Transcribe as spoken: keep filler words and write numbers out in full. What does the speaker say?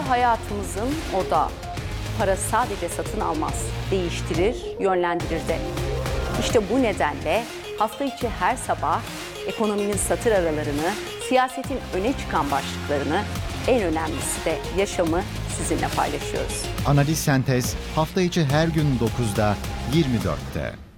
Paralar hayatımızın odağı. Para sadece satın almaz, değiştirir, yönlendirir de. İşte bu nedenle hafta içi her sabah ekonominin satır aralarını, siyasetin öne çıkan başlıklarını, en önemlisi de yaşamı sizinle paylaşıyoruz. Analiz Sentez hafta içi her gün dokuzda yirmi dörtte.